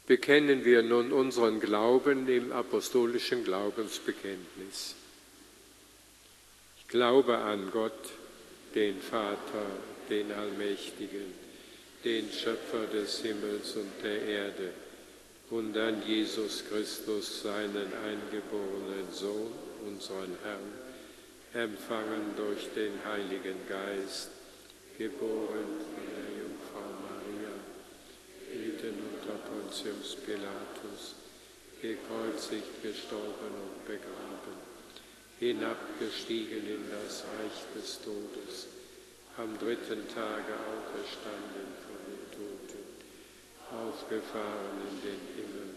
bekennen wir nun unseren Glauben im apostolischen Glaubensbekenntnis. Ich glaube an Gott, den Vater, den Allmächtigen, den Schöpfer des Himmels und der Erde, und an Jesus Christus, seinen eingeborenen Sohn, unseren Herrn, empfangen durch den Heiligen Geist, geboren von der Jungfrau Maria, gelitten unter Pontius Pilatus, gekreuzigt, gestorben und begraben, hinabgestiegen in das Reich des Todes, am dritten Tage auferstanden von den Toten, aufgefahren in den Himmel.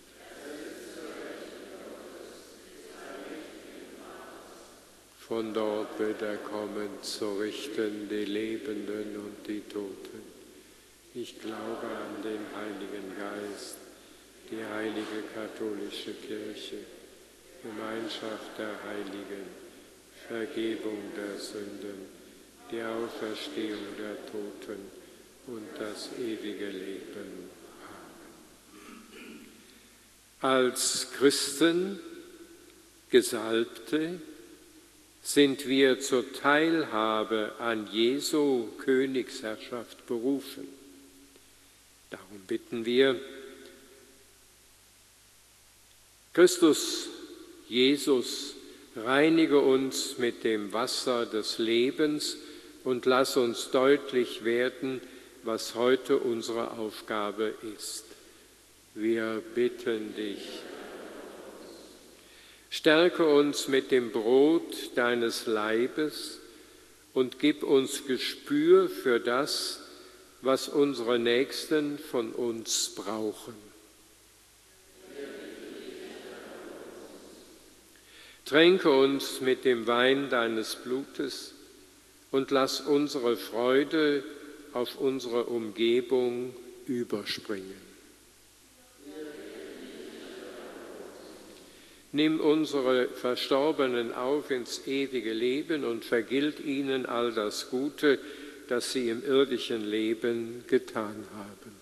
Von dort wird er kommen, zu richten die Lebenden und die Toten. Ich glaube an den Heiligen Geist, die heilige katholische Kirche, Gemeinschaft der Heiligen, Vergebung der Sünden, die Auferstehung der Toten und das ewige Leben. Amen. Als Christen, Gesalbte, sind wir zur Teilhabe an Jesu Königsherrschaft berufen. Darum bitten wir, Christus, Jesus, reinige uns mit dem Wasser des Lebens und lass uns deutlich werden, was heute unsere Aufgabe ist. Wir bitten dich. Stärke uns mit dem Brot deines Leibes und gib uns Gespür für das, was unsere Nächsten von uns brauchen. Tränke uns mit dem Wein deines Blutes und lass unsere Freude auf unsere Umgebung überspringen. Nimm unsere Verstorbenen auf ins ewige Leben und vergilt ihnen all das Gute, das sie im irdischen Leben getan haben.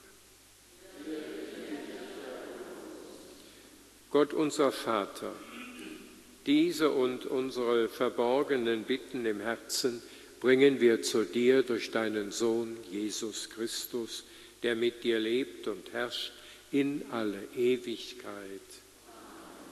Gott unser Vater, diese und unsere verborgenen Bitten im Herzen bringen wir zu dir durch deinen Sohn Jesus Christus, der mit dir lebt und herrscht in alle Ewigkeit.